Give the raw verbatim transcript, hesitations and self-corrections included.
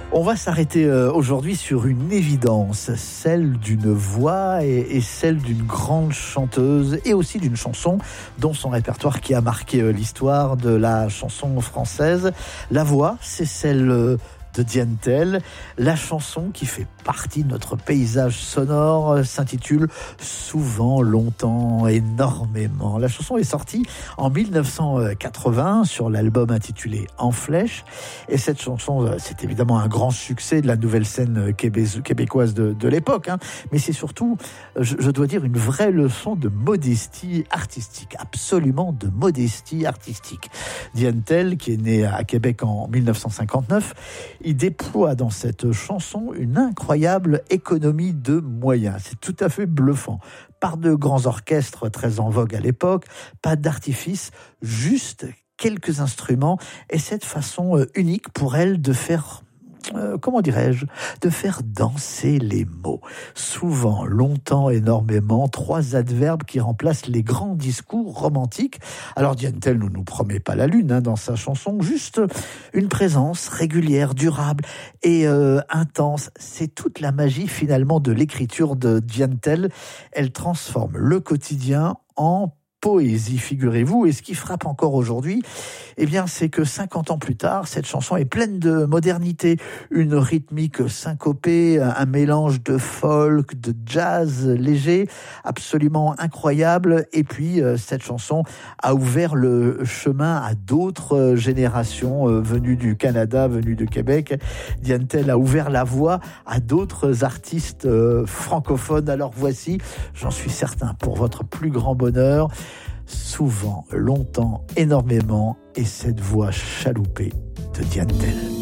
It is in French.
On va s'arrêter aujourd'hui sur une évidence, celle d'une voix et, et celle d'une grande chanteuse et aussi d'une chanson dont son répertoire qui a marqué l'histoire de la chanson française. La voix, c'est celle de Diane Tell. La chanson qui fait partie de notre paysage sonore s'intitule Souvent, longtemps, énormément. La chanson est sortie en dix-neuf cent quatre-vingts sur l'album intitulé En flèche. Et cette chanson, c'est évidemment un grand succès de la nouvelle scène québécoise de, de l'époque. Hein. Mais c'est surtout, je, je dois dire, une vraie leçon de modestie artistique. Absolument de modestie artistique. Diane Tell, qui est née à Québec en dix-neuf cent cinquante-neuf, il déploie dans cette chanson une incroyable économie de moyens. C'est tout à fait bluffant. Pas de grands orchestres très en vogue à l'époque, pas d'artifice, juste quelques instruments et cette façon unique pour elle de faire... Euh, comment dirais-je, de faire danser les mots. Souvent, longtemps, énormément, trois adverbes qui remplacent les grands discours romantiques. Alors Diane Tell ne nous promet pas la lune hein, dans sa chanson, juste une présence régulière, durable et euh, intense. C'est toute la magie finalement de l'écriture de Diane Tell. Elle transforme le quotidien en poésie, figurez-vous. Et ce qui frappe encore aujourd'hui, eh bien, c'est que cinquante ans plus tard, cette chanson est pleine de modernité, une rythmique syncopée, un mélange de folk, de jazz léger, absolument incroyable. Et puis, cette chanson a ouvert le chemin à d'autres générations venues du Canada, venues de Québec. Diane Tell a ouvert la voie à d'autres artistes francophones. Alors voici, j'en suis certain, pour votre plus grand bonheur, Souvent, longtemps, énormément, et cette voix chaloupée de Diane Tell.